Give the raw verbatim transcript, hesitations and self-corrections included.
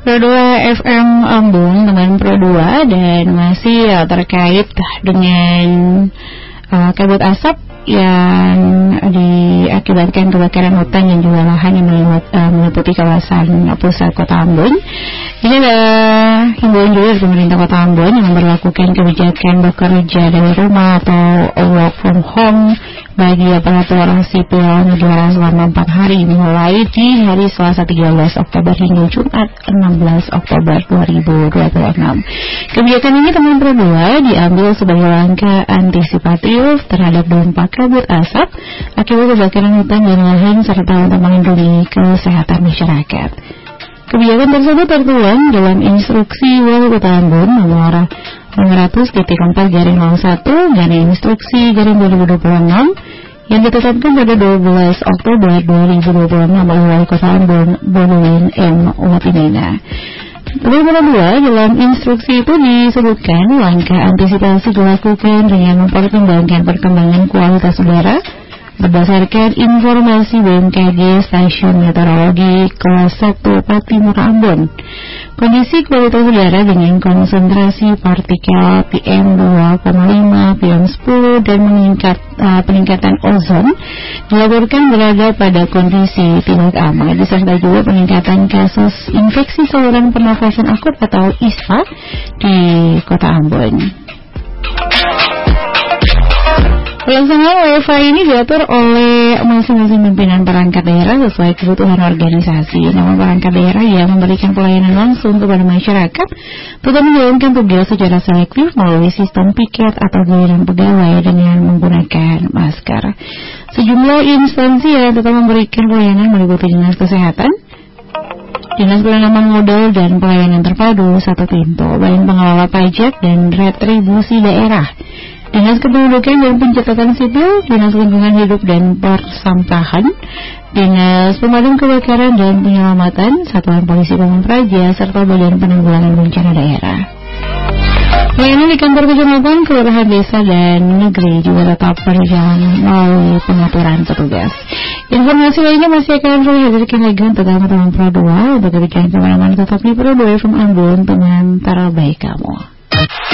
Pro dua F M Ambon, teman Pro dua, dan masih ya, terkait dengan uh, kabut asap yang diakibatkan kebakaran hutan dan juga lahan yang melihat, uh, meliputi kawasan pusat Kota Ambon. Ini ada himbauan juga dari pemerintah Kota Ambon yang memperlakukan kebijakan bekerja dari rumah atau work from home bagi aparatur sipil negara selama empat hari mulai di hari Selasa tiga belas Oktober hingga Jumat enam belas Oktober dua ribu dua puluh enam. Kebijakan ini teman Pro dua diambil sebagai langkah antisipatif terhadap dampak kabut asap akibat kebakaran hutan dan lahan serta untuk melindungi kesehatan masyarakat. Kebijakan tersebut tertuang dalam instruksi Wali Kota Ambon nomor lima ratus titik empat garing nol satu garing instruksi garing dua ribu dua puluh enam yang ditetapkan pada dua belas Oktober dua ribu dua puluh enam oleh Wali Kota Ambon Bonuin M. Watinena. Nomor dua, dalam instruksi itu disebutkan langkah antisipasi dilakukan dengan mempertimbangkan perkembangan kualitas udara berdasarkan informasi B M K G Stasiun Meteorologi Kelas satu Patimura Ambon. Kondisi kualitas udara dengan konsentrasi partikel P M dua koma lima, P M sepuluh dan meningkat, uh, peningkatan ozon dilaporkan berada pada kondisi tidak aman, disertai juga peningkatan kasus infeksi saluran pernafasan akut atau I S P A di Kota Ambon. Pelaksanaan W F H ini diatur oleh masing-masing pimpinan perangkat daerah sesuai kebutuhan organisasi. Namun perangkat daerah yang memberikan pelayanan langsung kepada masyarakat tetap menjalankan tugas secara selektif melalui sistem piket atau giliran pegawai dengan menggunakan masker. Sejumlah instansi yang tetap memberikan pelayanan meliputi Dinas Kesehatan, Dinas Penanaman Modal dan Pelayanan Terpadu Satu Pintu, Badan Pengelola Pajak dan Retribusi Daerah, Dinas Kependudukan dan Pencatatan Sipil, Dinas Lingkungan Hidup dan Persampahan, Dinas Pemadam Kebakaran dan Penyelamatan, Satuan Polisi Pamung Praja, serta Badan Penanggulangan Bencana Daerah. Layanan di kantor kecamatan, kelurahan, desa, dan negeri juga tetap berjalan melalui pengaturan petugas. Informasi lainnya masih akan kami hadirkan lagi untuk teman-teman Pro dua. Untuk kebijakan kemana-mana tetap di Pro dua F M Ambon, teman terbaik kamu.